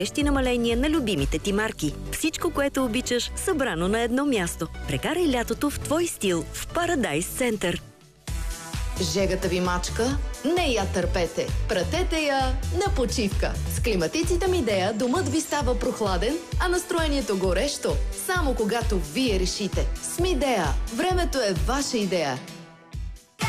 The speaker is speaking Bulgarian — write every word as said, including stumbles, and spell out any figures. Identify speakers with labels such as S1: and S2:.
S1: Ещи намаления на любимите ти марки. Всичко, което обичаш, събрано на едно място. Прекарай лятото в твой стил в Парадайс Център.
S2: Жегата ви мачка? Не я търпете. Пратете я на почивка. С климатиците Мидея домът ви става прохладен, а настроението горещо. Само когато вие решите. С Мидея. Времето е ваша идея.